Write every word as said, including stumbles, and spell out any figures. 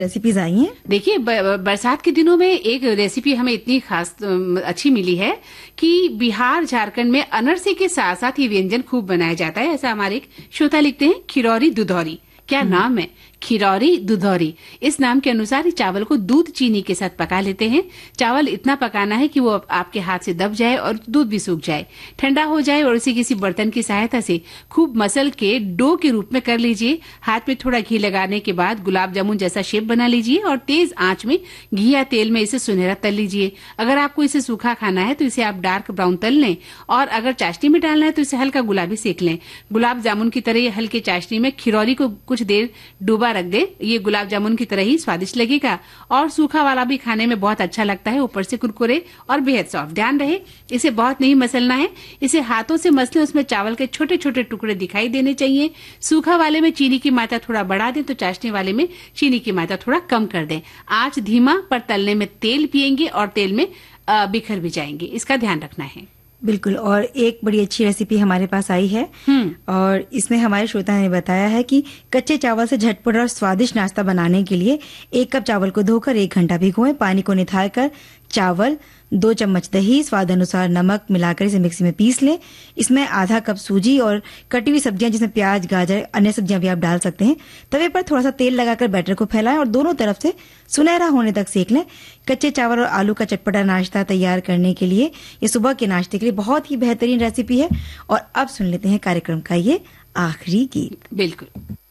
Recipes आई हैं। देखिए, बरसात के दिनों में एक रेसिपी हमें इतनी खास अच्छी मिली है कि बिहार झारखंड में अनरसे के साथ साथ ये व्यंजन खूब बनाया जाता है। ऐसा हमारे एक श्रोता लिखते हैं, खिरौरी दुधौरी। क्या नाम है, खिरौरी दुधौरी। इस नाम के अनुसार ही चावल को दूध चीनी के साथ पका लेते हैं। चावल इतना पकाना है कि वो आपके हाथ से दब जाए और दूध भी सूख जाए, ठंडा हो जाए और इसे किसी बर्तन की सहायता से खूब मसल के डो के रूप में कर लीजिए। हाथ में थोड़ा घी लगाने के बाद गुलाब जामुन जैसा शेप बना लीजिए और तेज आंच में घी या तेल में इसे सुनहरा तल लीजिए। अगर आपको इसे सूखा खाना है तो इसे आप डार्क ब्राउन तल लें, और अगर चाशनी में डालना है तो इसे हल्का गुलाबी सेक लें। गुलाब जामुन की तरह ये हल्के चाशनी में खिरौरी को कुछ देर डूबा रख दे। ये गुलाब जामुन की तरह ही स्वादिष्ट लगेगा और सूखा वाला भी खाने में बहुत अच्छा लगता है, ऊपर से कुरकुरे और बेहद सॉफ्ट। ध्यान रहे, इसे बहुत नहीं मसलना है, इसे हाथों से मसलें, उसमें चावल के छोटे छोटे टुकड़े दिखाई देने चाहिए। सूखा वाले में चीनी की मात्रा थोड़ा बढ़ा दें तो चाशनी वाले में चीनी की मात्रा थोड़ा कम कर दें। आंच धीमा पर तलने में तेल पिएंगे और तेल में बिखर भी जाएंगे, इसका ध्यान रखना है। बिल्कुल। और एक बड़ी अच्छी रेसिपी हमारे पास आई है और इसमें हमारे श्रोता ने बताया है कि कच्चे चावल से झटपट और स्वादिष्ट नाश्ता बनाने के लिए एक कप चावल को धोकर एक घंटा भिगोएं। पानी को निथार कर चावल, दो चम्मच दही, स्वाद अनुसार नमक मिलाकर इसे मिक्सी में पीस लें। इसमें आधा कप सूजी और कटी हुई सब्जियां जिसमें प्याज, गाजर, अन्य सब्जियां भी आप डाल सकते हैं। तवे पर थोड़ा सा तेल लगाकर बैटर को फैलाएं और दोनों तरफ से सुनहरा होने तक सेक लें। कच्चे चावल और आलू का चटपटा नाश्ता तैयार करने के लिए ये सुबह के नाश्ते के लिए बहुत ही बेहतरीन रेसिपी है। और अब सुन लेते हैं कार्यक्रम का ये आखिरी गीत। बिल्कुल।